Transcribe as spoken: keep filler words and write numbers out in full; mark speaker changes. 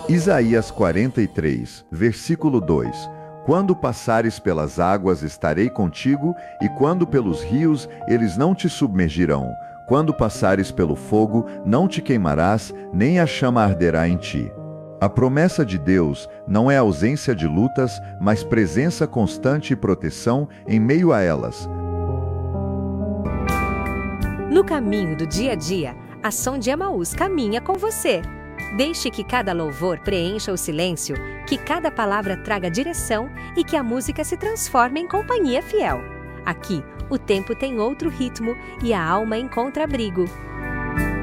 Speaker 1: Isaías quarenta e três, versículo dois. Quando passares pelas águas, estarei contigo, e quando pelos rios, eles não te submergirão. Quando passares pelo fogo, não te queimarás, nem a chama arderá em ti. A promessa de Deus não é ausência de lutas, mas presença constante e proteção em meio a elas.
Speaker 2: No caminho do dia a dia, a Som de Emaús caminha com você. Deixe que cada louvor preencha o silêncio, que cada palavra traga direção e que a música se transforme em companhia fiel. Aqui, o tempo tem outro ritmo e a alma encontra abrigo.